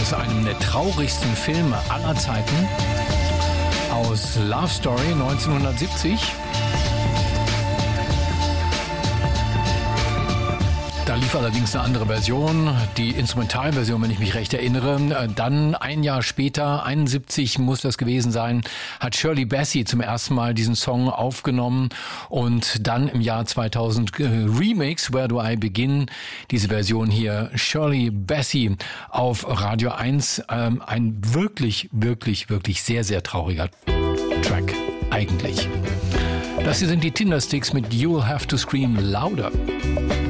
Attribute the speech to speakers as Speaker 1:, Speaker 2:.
Speaker 1: aus einem der traurigsten Filme aller Zeiten, aus Love Story 1970. Da lief allerdings eine andere Version, die Instrumentalversion, wenn ich mich recht erinnere. Dann ein Jahr später, 71 muss das gewesen sein, hat Shirley Bassey zum ersten Mal diesen Song aufgenommen und dann im Jahr 2000 Remix, Where Do I Begin, diese Version hier, Shirley Bassey auf Radio 1. Ein wirklich, wirklich, wirklich sehr, sehr trauriger Track eigentlich. Das hier sind die Tindersticks mit You'll Have to Scream Louder.